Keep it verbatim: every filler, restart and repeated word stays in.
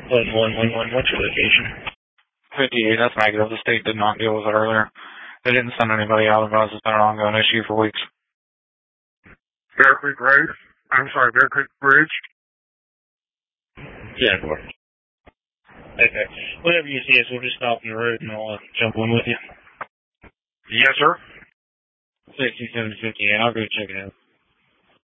One, one, one, one. What's your location? fifty-eight, that's negative. The state did not deal with it earlier. They didn't send anybody out about it. It's been an ongoing issue for weeks. Bear Creek Road? I'm sorry, Bear Creek Bridge? Yeah, of course. Okay. Whenever you see us, we'll just stop in the road and I'll uh, jump in with you. Yes, sir. sixty-seven fifty-eight, I'll go check it out.